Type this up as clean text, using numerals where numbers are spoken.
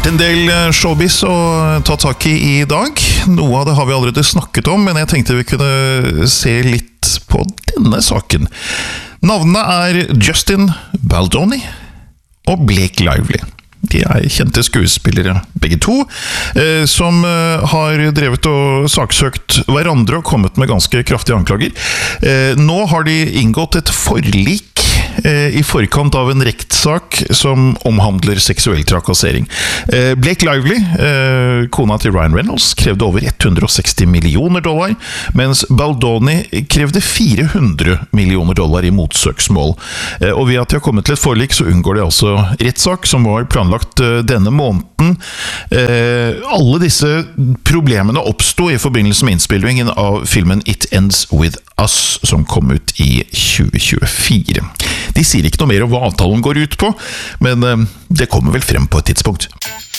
En del showbiz å ta tak i dag. Noe av det har vi allerede snakket om, men jeg tenkte vi kunne se litt på denne saken. Navnene er Justin Baldoni og Blake Lively. De er kjente skuespillere, begge to, som har drevet og saksøkt hverandre og kommet med ganske kraftige anklager. Nå har de inngått et forlik i forkant av en rettssak som omhandler seksuell trakassering. Blake Lively, kona til Ryan Reynolds, krevde over $160 millioner, mens Baldoni krevde $400 millioner i motsøksmål. Og ved at de har kommet til et forlik, så unngår de altså rettssak som var planlagt denne måneden. Alle disse problemene oppstod i forbindelse med innspillingen av filmen It Ends With Us, som kom ut i 2024. De sier ikke noe mer om hva avtalen går ut på, men det kommer vel frem på et tidspunkt.